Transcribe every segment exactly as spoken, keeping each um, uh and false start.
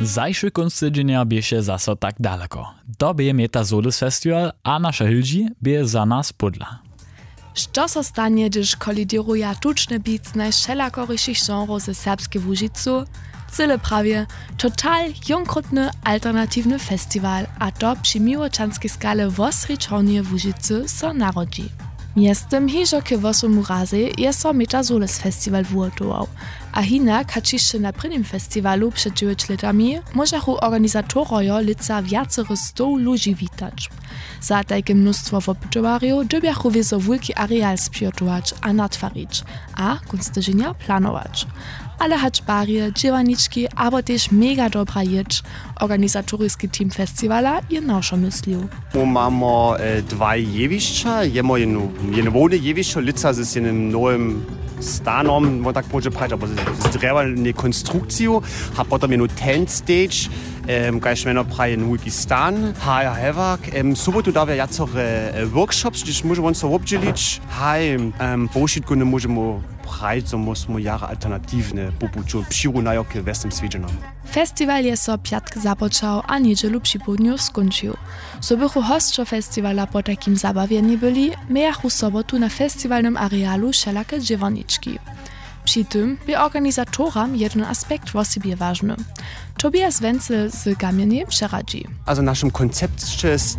Zajszy kunst tydzienia bieše zaso tak daleko. To bie Meta Solis Festival, a nasza hildzi bie za nas podla. Što so stanie, gdyż kolidiruja tuczny bit najszczelakoryszych genrów ze serbskiej Łużycu? Cyle prawie total junkrutny, alternatywny festiwal, a to przy miłoczanskiej skale w ostrej czornie Łużycy so narodzi. Miestem hižo k vosomu razy je so Meta Solis Festival wurtował, a hinak hačišće na prvním festiwalu przed dziewięć latami możachu organizatorojo lica wiacery sto ludzi witać. Za takie mnóstwo wopytowariów dobiachu wieso wielki areal sprzygotować a natwarić, a kunstyżenia planować. Ale hać barie, dziewaniczki, abo też mega dobra jedź, organizatoryjski team festiwala je naszo myślił. Mamy e, dwa jewiszcza, jedno jedno jewiszczo, lica z jednym nowym stanom, bo tak może powiedzieć, aber z drewalnej konstrukcją, a potem jedno tent stage, Um, Gleich wenn er in Uzbekistan, ha hevak, um, sobotu da wir jetzt auch äh, Workshops, die müssen wir uns so obdelić, hai, um, poszit kunne możemy prajt, so muss mo jara alternatywne popuczu psiru na jokie westem swiedzeno. Festiwal je so piatk započał, a niedzielu przy południu skończył. So bychu hostczo festiwala po takim zabawie nie byli, miachu sobotu na festiwalnym arealu wszelakie dziewaniczki. Przy tym by organizatorom jeden aspekt w sobie ważny. Tobias Wenzel z Gamienie przeradzi. Also naszym koncepcie jest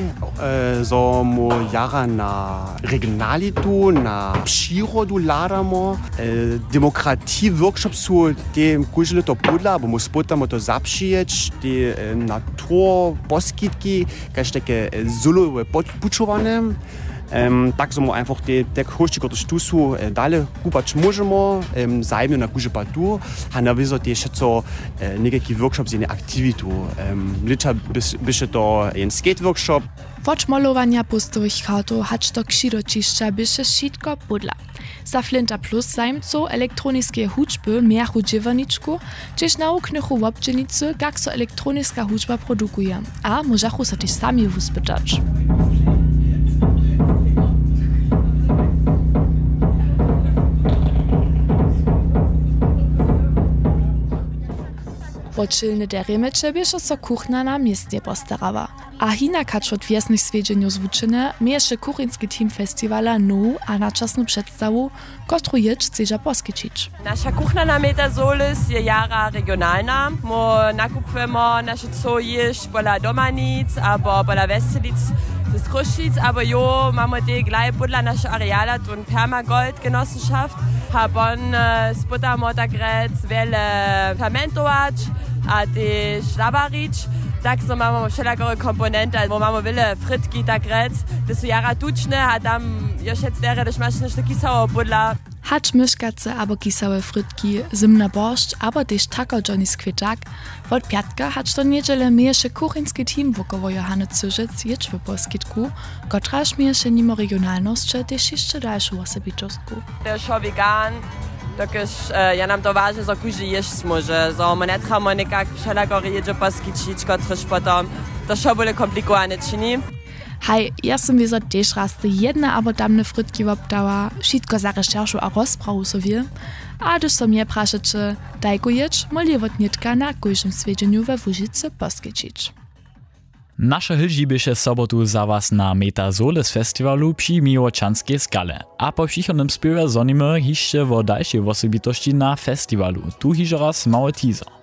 to, że mo jara na regionalitu, na przyrodu ladamo, demokratii workshop su te kuźle to podla, bo mo spotamo to zapřijeć, te natur, poskitki, kaž takie zuluwe pučovane. Um, tak smo einfach te tak hošči kot štusu e, dale kupać możemy, um, zajmio na kuže patu, a na vizo te še co e, nekaki workshop z jedne aktivitu. Um, Licza byše to jen skate workshop. Od malowania pustowych kartów hać do ksidočišća byše šitko podla. Za Flinta Plus zajmco elektroniskie hučby miachu dziewaniczku, gdzieś nauknychu w obdzielnicy, jak so elektroniska hučba produkuje, a możachu so też sami wyspytać. Odczylny deremecze biesze so kuchna na miestnie postarała. A hinak hacz od wiesnych swiedzieniu zwuczyne, miesze kuchinski team festiwala nowu a naczasnu przedstawu, kotru jedź chcedza poskičić. Nasza kuchna na Meta Solis je jara regionalna. Mo nakupujemo naše co jeść pola Domanic, abo pola Westelic z Krušic, abo jo mamy te gleich podla naše areala tun Permagold Genossenschaft. Habon uh, spotamo takret wiele fermentować, a też zabarić. Tak so mamy wszelakore komponenty, bo mamy wiele frytki takret. To są jara tuczne, a tam jeszcze cztery też masz jeszcze kisało podla. Hacz myszkace abo kisałe frytki, zimna borscht, abo też tako Johnny Skwieczak. Od piatka hacz to niedzielę miesze kuchinski team wokoło Johanny Cyżyc jedź w poskitku, kotraż miesze nimo regionalność, też jeszcze dalszą osobitostku. To jest vegan, tokiż e, ja nam to ważne, że każdy jeść może, że my nie trzeba nikak wszelakore jedzie poskičić, kotryż potem to šo byle komplikowane czyni. Hej, ja sam wieso też raz te jedna abo damne frytki wopdała, wszystko za recheršu a rozprawu sobie, a gdyż so mnie praszycie, dajko jedź, moli wot nitka na kujszym swiedzieniu we Łużycy poskičić. Nasze hildzi bieše sobotu za was na Meta Solis Festiwalu przy miłoczanskiej skale, a po przychodnym spiewie zonimy jeszcze o dalszej osobitości na festiwalu. Tu hižo raz mały teaser.